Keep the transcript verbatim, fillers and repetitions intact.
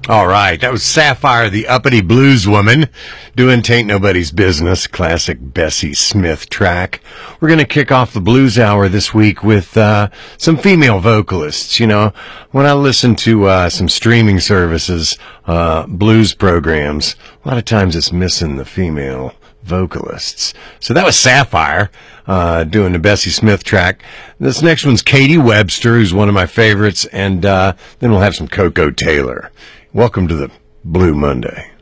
All right, that was Sapphire, the uppity blues woman, doing Tain't Nobody's Business, classic Bessie Smith track. We're going to kick off the blues hour this week with uh, some female vocalists. You know, when I listen to uh, some streaming services, uh, blues programs, a lot of times it's missing the female vocalists. So that was Sapphire uh, doing the Bessie Smith track. This next one's Katie Webster, who's one of my favorites, and uh, then we'll have some Coco Taylor. Welcome to the Blue Monday.